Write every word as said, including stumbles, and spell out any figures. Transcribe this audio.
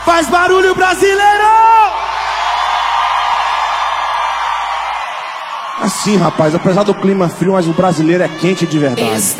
Faz barulho, brasileiro! Assim, rapaz, apesar do clima frio, mas o brasileiro é quente de verdade.